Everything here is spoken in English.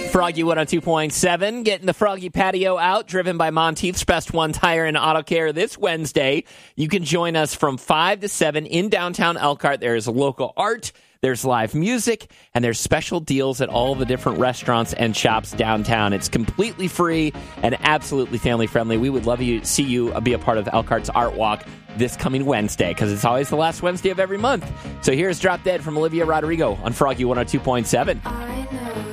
Froggy 102.7, getting the Froggy patio out, driven by Monteith's Best One Tire and Auto Care this Wednesday. You can join us from 5 to 7 in downtown Elkhart. There's local art, there's live music, and there's special deals at all the different restaurants and shops downtown. It's completely free and absolutely family-friendly. We would love to see you be a part of Elkhart's Art Walk this coming Wednesday, because it's always the last Wednesday of every month. So here's Drop Dead from Olivia Rodrigo on Froggy 102.7.